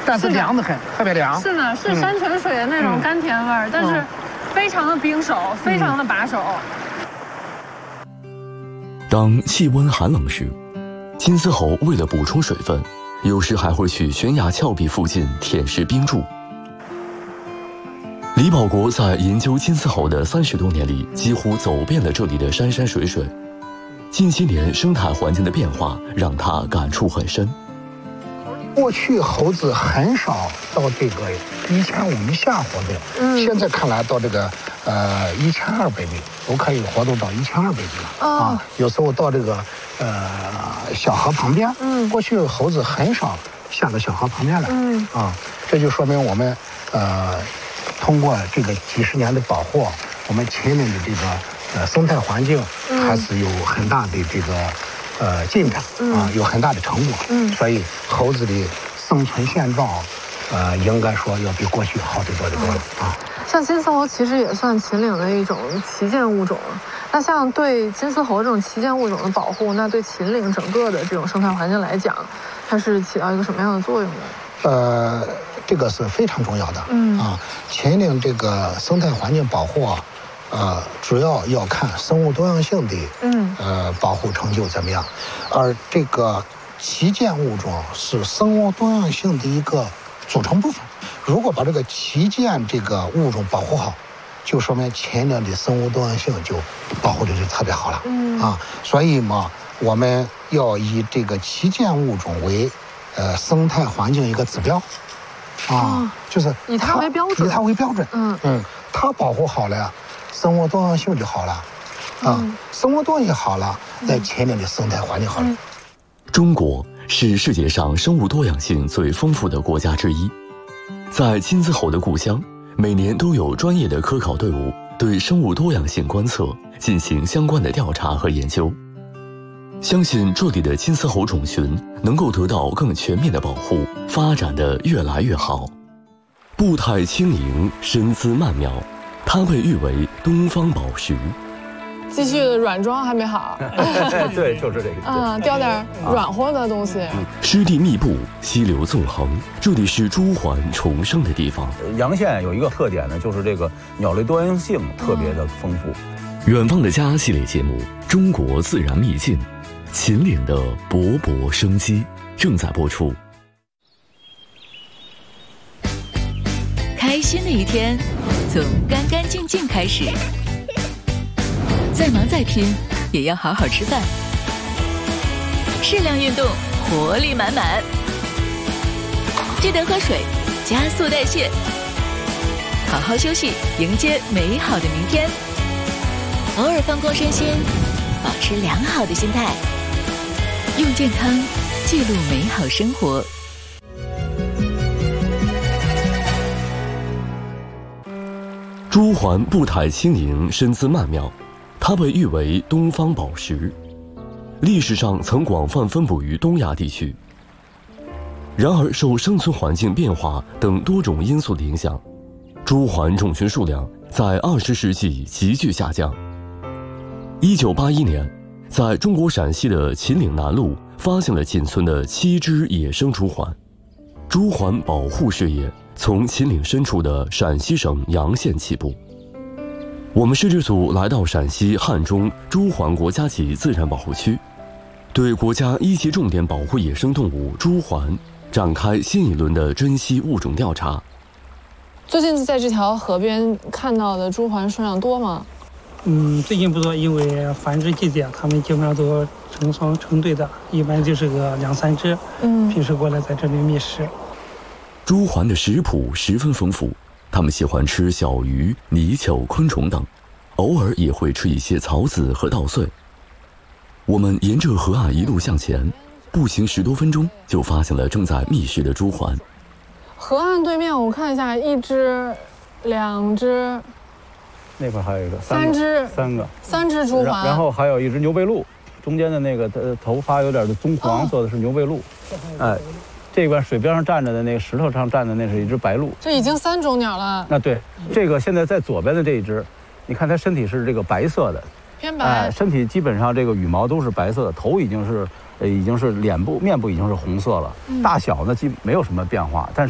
但是凉得很，特别凉。 是呢，是山泉水的那种甘甜味儿，但是非常的冰手，非常的把手。 当气温寒冷时，金丝猴为了补充水分，有时还会去悬崖峭壁附近舔食冰柱。李保国在研究金丝猴的30多年里，几乎走遍了这里的山山水水。近些年生态环境的变化让他感触很深。 过去猴子很少到这个1500以下活动，现在看来到这个1200米都可以活动到1200米了啊。有时候到这个小河旁边，过去猴子很少下到小河旁边来，啊，这就说明我们通过这个几十年的保护，我们秦岭的这个生态环境还是有很大的这个进展啊，有很大的成果。所以猴子的生存现状，应该说要比过去好得多得多了啊。 像金丝猴其实也算秦岭的一种旗舰物种，那像对金丝猴这种旗舰物种的保护，那对秦岭整个的这种生态环境来讲，它是起到一个什么样的作用呢？ 这个是非常重要的。秦岭这个生态环境保护主要要看生物多样性的保护成就怎么样，而这个旗舰物种是生物多样性的一个组成部分。如果把这个旗舰这个物种保护好，就说明秦岭的生物多样性就保护的就特别好了。所以嘛，我们要以这个旗舰物种为生态环境一个指标。就是以它为标准， 以它为标准。它保护好了，生物多样性就好了。生物多样性好了，那秦岭的生态环境好了。 中国是世界上生物多样性最丰富的国家之一，在金丝猴的故乡，每年都有专业的科考队伍对生物多样性观测进行相关的调查和研究。相信这里的金丝猴种群能够得到更全面的保护，发展得越来越好。步态轻盈，身姿曼妙，它被誉为东方宝石。 继续的软装还没好。 对，就是这个。 雕点软和的东西。 湿地密布，溪流纵横，这里是朱鹮重生的地方。 洋县有一个特点呢，就是这个鸟类多样性特别的丰富。 远方的家系列节目《中国自然秘境》，秦岭的勃勃生机正在播出。 开心的一天从干干净净开始，再忙再拼也要好好吃饭，适量运动，活力满满，记得喝水，加速代谢，好好休息，迎接美好的明天。偶尔放空身心，保持良好的心态，用健康记录美好生活。 朱鹮步态轻盈，身姿曼妙，它被誉为东方宝石，历史上曾广泛分布于东亚地区。然而，受生存环境变化等多种因素的影响，朱鹮种群数量在20世纪急剧下降。1981年，在中国陕西的秦岭南麓发现了仅存的7只野生朱鹮。朱鹮保护事业从秦岭深处的陕西省洋县起步。我们摄制组来到陕西汉中朱鹮国家级自然保护区，对国家1级重点保护野生动物朱鹮展开新一轮的珍稀物种调查。 最近在这条河边看到的朱鹮数量多吗？ 最近不多，因为繁殖季节，它们基本上都成双成对的，一般就是个2、3只。平时过来在这里觅食。 朱鹮的食谱十分丰富，它们喜欢吃小鱼、泥鳅、昆虫等，偶尔也会吃一些草籽和稻穗。我们沿着河岸一路向前，步行10多分钟，就发现了正在觅食的朱鹮。 河岸对面，我看一下，1只、2只。 那块还有一个 3只，3只朱鹮， 然后还有一只牛背鹭，中间的那个头发有点的棕黄色的是牛背鹭。这边水边上站着的那个石头上站的那是一只白鹭。 这已经3种鸟了。 那对，这个现在在左边的这一只，你看它身体是这个白色的， 偏白， 身体基本上这个羽毛都是白色的，头已经是面部已经是红色了，大小呢没有什么变化，但是